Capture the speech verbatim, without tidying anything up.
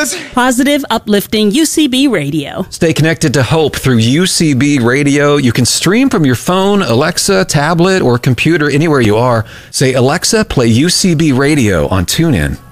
is Positive, uplifting U C B radio. Stay connected to hope through U C B radio. You can stream from your phone, Alexa, tablet, or computer anywhere you are. Say, Alexa, play U C B radio on TuneIn.